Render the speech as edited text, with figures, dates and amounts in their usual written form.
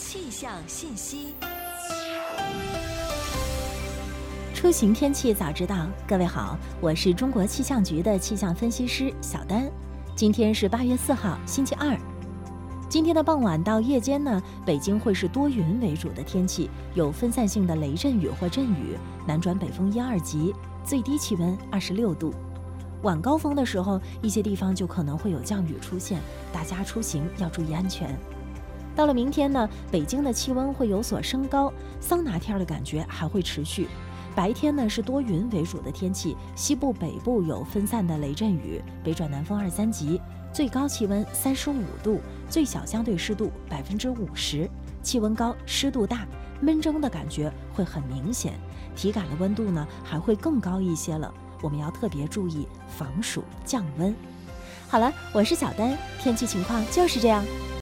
气象信息。 出行天气早知道，各位好，我是中国气象局的气象分析师小丹。今天是8月4号，星期二。今天的傍晚到夜间呢，北京会是多云为主的天气，有分散性的雷阵雨或阵雨，南转北风1、2级，最低气温26度。晚高峰的时候，一些地方就可能会有降雨出现，大家出行要注意安全。到了明天呢，北京的气温会有所升高，桑拿天的感觉还会持续。白天呢是多云为主的天气，西部北部有分散的雷阵雨，北转南风2、3级，最高气温35度，最小相对湿度50%，气温高，湿度大，闷蒸的感觉会很明显，体感的温度呢还会更高一些了，我们要特别注意防暑降温。好了，我是小丹，天气情况就是这样。